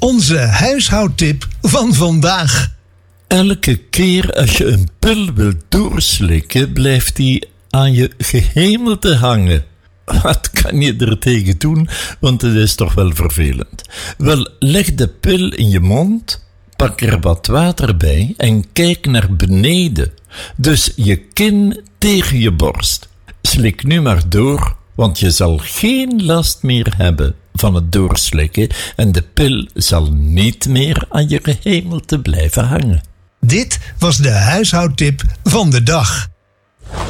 Onze huishoudtip van vandaag. Elke keer als je een pil wilt doorslikken, blijft die aan je gehemelte hangen. Wat kan je er tegen doen, want het is toch wel vervelend. Wel, leg de pil in je mond, pak er wat water bij en kijk naar beneden. Dus je kin tegen je borst. Slik nu maar door, want je zal geen last meer hebben van het doorslikken en de pil zal niet meer aan je gehemelte blijven hangen. Dit was de huishoudtip van de dag.